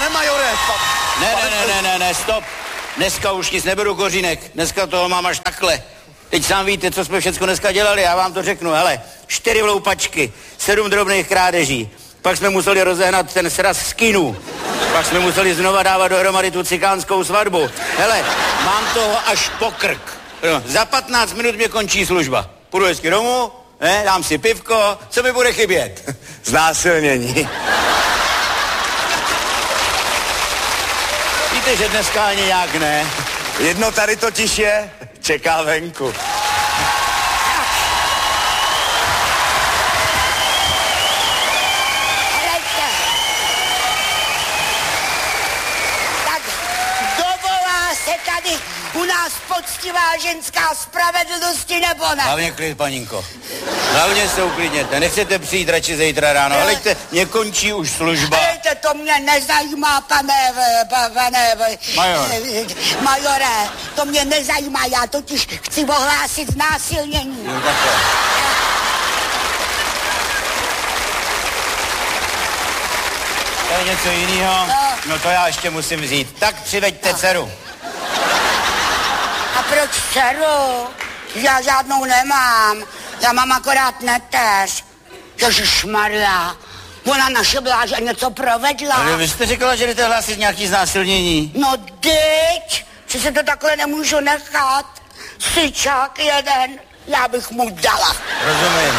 Pane majore, Ne, stop. Dneska už nic neberu kořínek. Dneska toho mám až takhle. Teď sám víte, co jsme všechno dneska dělali, já vám to řeknu. Hele, 4 vloupačky, 7 drobných krádeží. Pak jsme museli rozehnat ten sraz z kinu. Pak jsme museli znova dávat dohromady tu cikánskou svatbu. Hele, mám toho až po krk. No, za 15 minut mě končí služba. Půjdu hezky domů, dám si pivko, co mi bude chybět? Znásilnění. Víte, že dneska ani nějak ne. Jedno tady totiž je, čeká venku. Tady u nás poctivá ženská spravedlnosti nebo ne? Hlavně klid, paninko. Hlavně se uklidněte. Nechcete přijít radši zítra ráno. Hleďte, mě končí už služba. Hleďte, to mě nezajímá, pane majore. To mě nezajímá, já totiž chci ohlásit znásilnění. No, takhle. To je něco jiného. No to já ještě musím vzít. Tak přiveďte dceru. A proč dceru? Já žádnou nemám. Já mám akorát neteř. Ježišmarja. Ona naše bláže něco provedla. Ale vy jste říkala, že jdete hlásit nějaký znásilnění. No dyť, že se to takhle nemůžu nechat. Syčák jeden, já bych mu dala. Rozumím.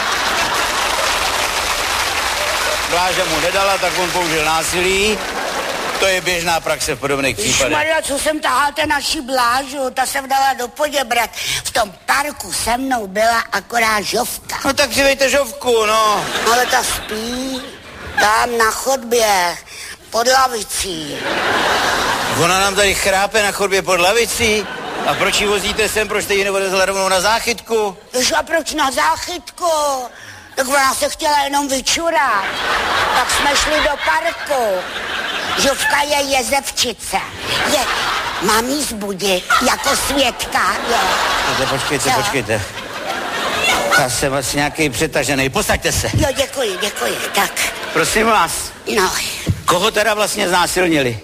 Bláže mu nedala, tak on použil násilí. To je běžná praxe v podobných případech. Maria, co jsem tahal ten naši blážu, ta jsem dala do poděbrat. V tom parku se mnou byla akorát Žovka. No tak přivejte Žovku, no. Ale ta spí tam na chodbě, pod lavicí. Ona nám tady chrápe na chodbě pod lavicí? A proč ji vozíte sem, proč jste ji nevodezla rovnou na záchytku? Víš, a proč na záchytku? Tak ona se chtěla jenom vyčurat. Tak jsme šli do parku. Žovka je jezevčice. Mám jí zbudit jako svědka, je. Počkejte. Já jsem asi nějaký přetažený. Posaďte se. Jo, děkuji, tak. Prosím vás. No. Koho teda vlastně znásilnili?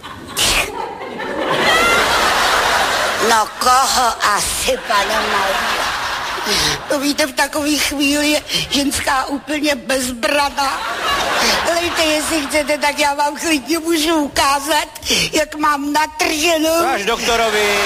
No, koho asi, pane Maria? To víte, v takové chvíli je ženská úplně bezbraná. Lejte, jestli chcete, tak já vám klidně můžu ukázat, jak mám natrženou... Až doktorovi.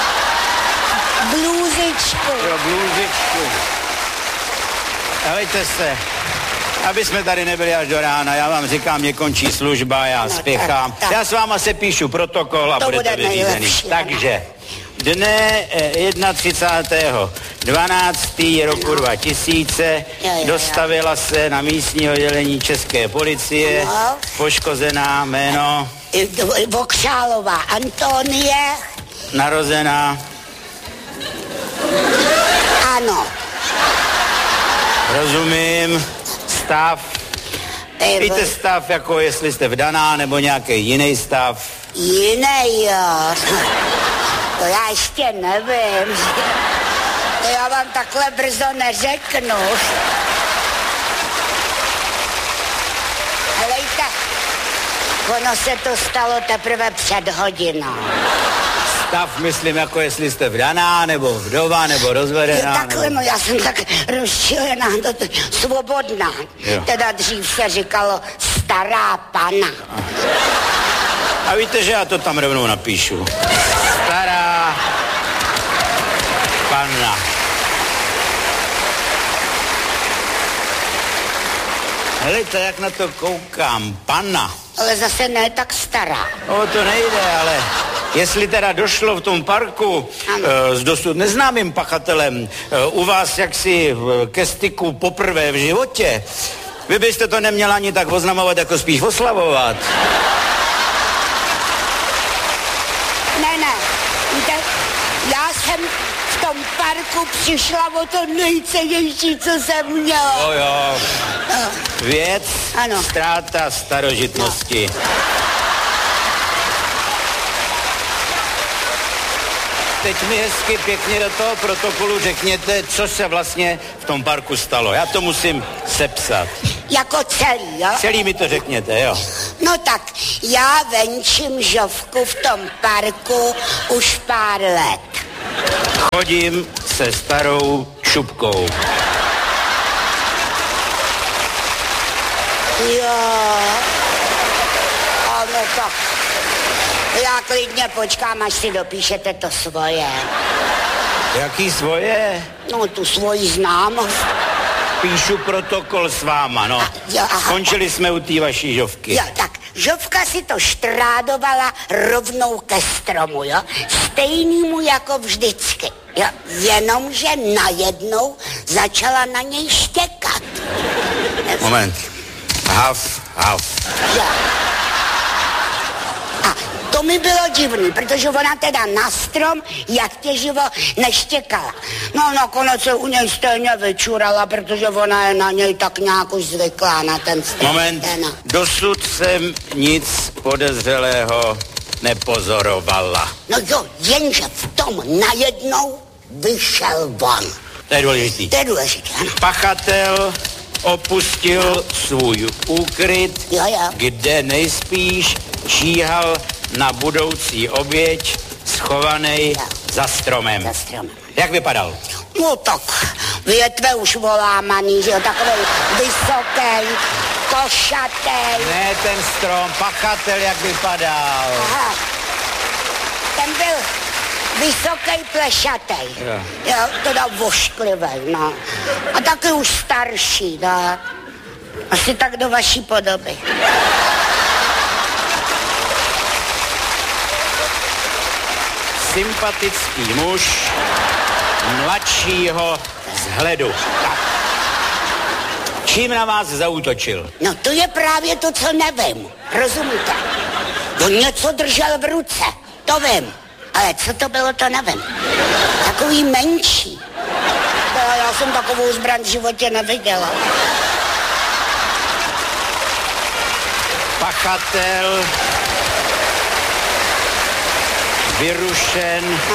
Blůzičku. Jo, blůzičku. Helejte se, aby jsme tady nebyli až do rána, já vám říkám, mě končí služba, já spěchám. Tak. Já s váma se píšu protokol a to budete vyřízený. Takže... Dne 31.12. roku 2000 dostavila se na místní oddělení České policie poškozená jméno Vokšálová Antonie. Narozená. Ano. Rozumím. Stav. Víte stav, jako jestli jste vdaná, nebo nějaký jiný stav? Jiný, jo. To já ještě nevím. To já vám takhle brzo neřeknu. Helejte, ono se to stalo teprve před hodinou. Stav, myslím, jako jestli jste vdaná, nebo vdova, nebo rozvedená. Takhle, nebo... no já jsem tak rozčilená, svobodná. Jo. Teda dřív se říkalo stará pana. A víte, že já to tam rovnou napíšu. Stará panna. Helejte, jak na to koukám. Panna. Ale zase ne tak stará. O to nejde, ale jestli teda došlo v tom parku s dosud neznámým pachatelem u vás jaksi ke styku poprvé v životě, vy byste to neměla ani tak oznamovat, jako spíš oslavovat. Ne, víte, já jsem v tom parku přišla o to nejcennější, co jsem měla. Jo. Věc, ano. Ztráta starožitnosti. No. Teď mi hezky pěkně do toho protokolu řekněte, co se vlastně v tom parku stalo. Já to musím sepsat. Jako celý, jo? Celý mi to řekněte, jo. No tak, já venčím žovku v tom parku už pár let. Chodím se starou šupkou. Jo. No tak, já klidně počkám, až si dopíšete to svoje. Jaký svoje? No, tu svoji známost. Píšu protokol s váma, no. Skončili jsme u té vaší žovky. Jo, tak, žovka si to štrádovala rovnou ke stromu, jo? Stejnýmu jako vždycky, jo? Jenomže najednou začala na něj štěkat. Moment. Haf. Jo. A to mi bylo divný, protože ona teda na strom, jak těživo, neštěkala. No nakonec se u něj stejně vyčurala, protože ona je na něj tak nějak už zvyklá na ten strom. Moment, dosud jsem nic podezřelého nepozorovala. No jo, jenže v tom najednou vyšel von. To je důležitý. To je důležité, ano. Pachatel opustil svůj úkryt, Jo. kde nejspíš číhal na budoucí oběť schovaný za stromem. Za stromem. Jak vypadal? No tak, větve už volámaný, že jo, takovej vysoký, košatej. Ne ten strom, pachatel jak vypadal. Aha, ten byl vysoký, plešatej. Jo, teda vošklivej, no. A taky už starší, no. Asi tak do vaší podoby. Sympatický muž mladšího vzhledu. Tak. Čím na vás zaútočil? No to je právě to, co nevím. Rozumíte? On něco držel v ruce, to vím. Ale co to bylo, to nevím. Takový menší. Já jsem takovou zbraň v životě neviděla. Pachatel vyrušen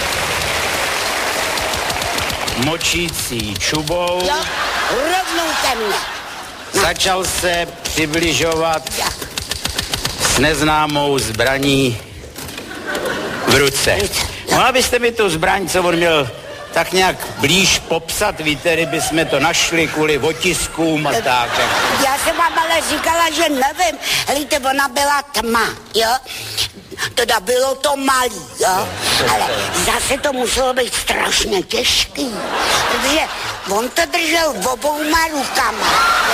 močící čubou. Jo, rovnou ke mně. Začal se přibližovat s neznámou zbraní v ruce. Mohla byste mi tu zbraň, co on měl, tak nějak blíž popsat, víte, kdyby jsme to našli kvůli otiskům a tak. Já jsem vám ale říkala, že nevím. Helejte, ona byla tma, jo? Teda bylo to malý, jo? Ale zase to muselo být strašně těžký, protože on to držel obouma rukama.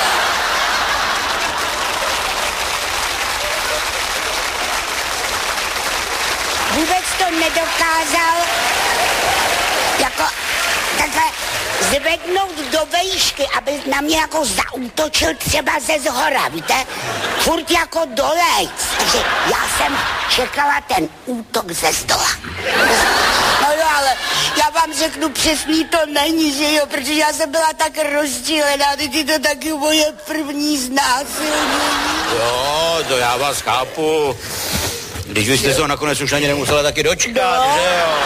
Vůbec to nedokázal jako takhle zvednout do vejšky, aby na mě jako zaútočil třeba ze zhora, víte? Furt jako dolejc. Takže já jsem čekala ten útok ze zdola. No jo, ale já vám řeknu přesný, to není, že jo, protože já jsem byla tak rozdílená, teď je to taky moje první znásilnění. Jo, to já vás chápu. Když vy jste se ho nakonec už ani nemusela taky dočkat, no. Že jo?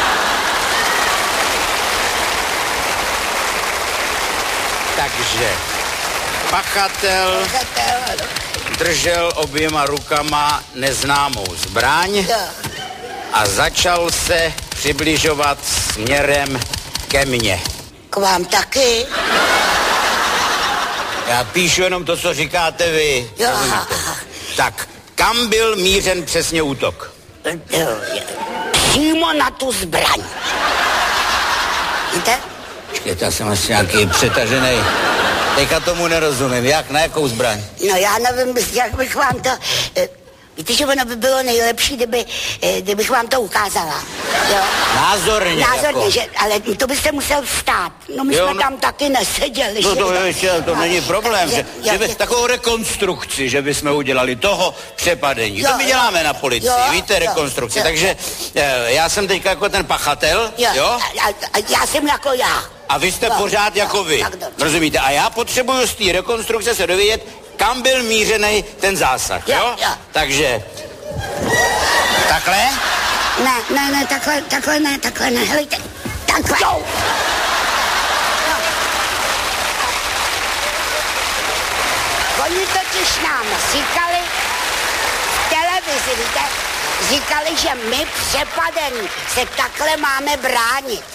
Takže pachatel držel oběma rukama neznámou zbraň a začal se přibližovat směrem ke mně. K vám taky? Já píšu jenom to, co říkáte vy. Jo. Tak, kam byl mířen přesně útok? Přímo na tu zbraň. Víte? Počkejte, já jsem asi nějaký přetažený. Teďka tomu nerozumím. Jak? Na jakou zbraň? No já nevím, jak bych vám to... Víte, že ono by bylo nejlepší, kdybych vám to ukázala. Jo? Názorně jako. Že, ale to byste musel vstát. No my jsme tam taky neseděli. No to není problém. Že by takovou rekonstrukci, že bychom udělali toho přepadení. To my děláme na policii, víte, rekonstrukci. Takže já jsem teďka jako ten pachatel, jo? A já jsem jako já. A vy jste pořád jako vy. Rozumíte? A já potřebuju z té rekonstrukce se dovědět, kam byl mířený ten zásah, jo? Takže, takhle? Ne, takhle ne, helejte, takhle. No. Oni totiž nám říkali, si víte, říkali, že my přepadení se takhle máme bránit.